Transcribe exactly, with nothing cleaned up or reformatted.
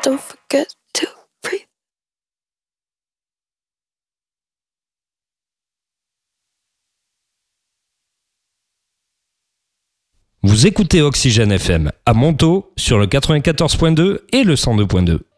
Don't forget to breathe. Vous écoutez Oxygène F M à Montaut sur le quatre-vingt-quatorze point deux et le cent deux point deux.